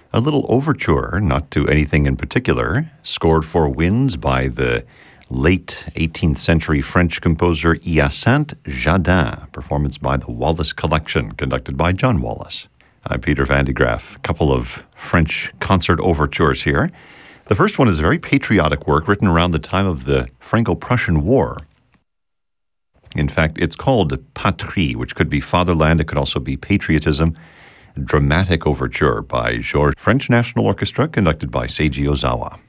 A little overture, not to anything in particular, scored for winds by the late 18th century French composer Hyacinthe Jardin, performance by the Wallace Collection, conducted by John Wallace. I'm Peter Van de Graaff. A couple of French concert overtures here. The first one is a very patriotic work written around the time of the Franco-Prussian War. In fact, it's called Patrie, which could be fatherland. It could also be patriotism. Dramatic overture by Georges French National Orchestra, conducted by Seiji Ozawa.